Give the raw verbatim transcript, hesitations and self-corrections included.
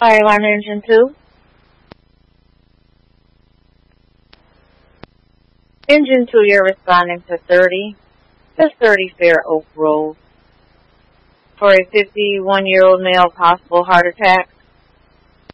Fire alarm engine two. Engine two, you're responding to thirty. Just thirty Fair Oak Road. For a fifty-one-year-old male, possible heart attack.